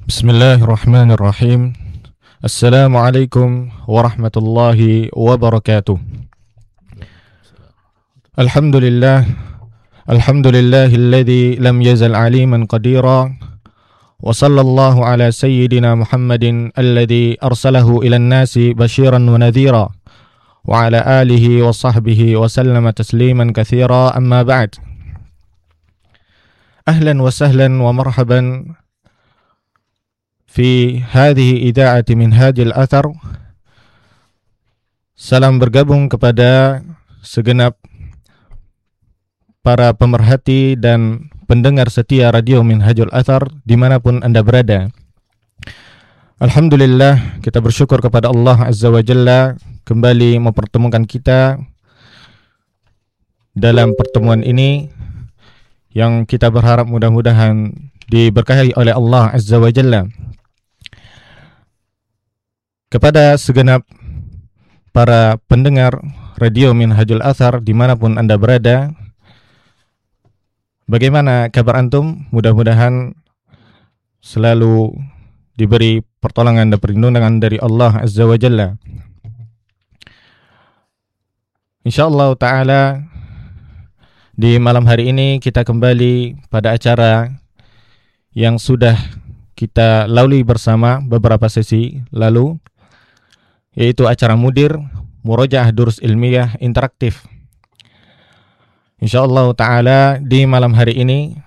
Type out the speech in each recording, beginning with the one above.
Bismillahirrahmanirrahim. Assalamualaikum warahmatullahi wabarakatuh. Alhamdulillah. Alhamdulillahilladzi lam yazal aliman qadira. Wa sallallahu ala sayyidina Muhammadin alladzi arsalahu ilan nasi basyiran wa nadhira. Wa ala alihi wa sahbihi wa sallama tasliman katsira, amma ba'd. Ahlan wa sahlan wa marhaban fi hadhihi ida'ati min hadhil athar. Salam bergabung kepada segenap para pemerhati dan pendengar setia radio Minhajul Athar dimanapun Anda berada. Alhamdulillah, kita bersyukur kepada Allah Azza wa Jalla kembali mempertemukan kita dalam pertemuan ini yang kita berharap mudah-mudahan diberkahi oleh Allah Azza wa Jalla. Kepada segenap para pendengar radio Minhajul Athar dimanapun Anda berada, bagaimana kabar antum? Mudah-mudahan selalu diberi pertolongan dan perlindungan dari Allah Azza wa Jalla. InsyaAllah ta'ala, di malam hari ini kita kembali pada acara yang sudah kita lalui bersama beberapa sesi lalu, yaitu acara Mudir Murojaah Durus Ilmiah Interaktif. InsyaAllah ta'ala di malam hari ini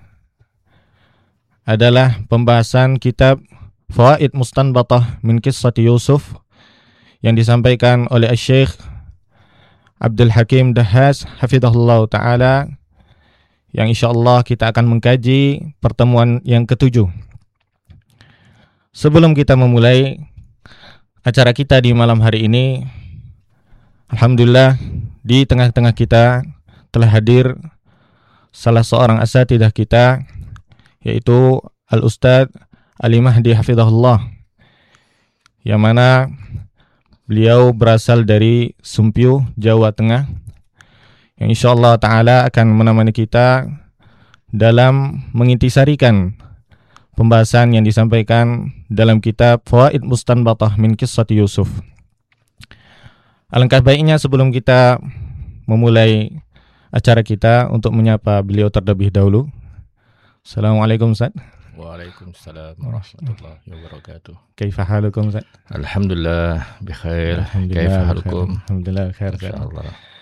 adalah pembahasan kitab Fawaid Mustanbatah min Qissati Yusuf yang disampaikan oleh Syekh Abdul Hakim Dahhas hafidhahullah ta'ala, yang insyaallah kita akan mengkaji pertemuan yang ke-7. Sebelum kita memulai acara kita di malam hari ini, alhamdulillah di tengah-tengah kita telah hadir salah seorang asatidzah kita, yaitu Al-Ustadz Ali Mahdi hafizahullah, yang mana beliau berasal dari Sumpiuh, Jawa Tengah, yang insyaallah ta'ala akan menemani kita dalam mengintisarikan pembahasan yang disampaikan dalam kitab Fawaid Mustanbatah min Qissati Yusuf. Alangkah baiknya sebelum kita memulai acara kita untuk menyapa beliau terlebih dahulu. Assalamualaikum Ustaz. Waalaikumsalam warahmatullahi wabarakatuh. Kaifa halukum Ustaz? Alhamdulillah bikhair. Kaifa halukum? Alhamdulillah khair. Insyaallah.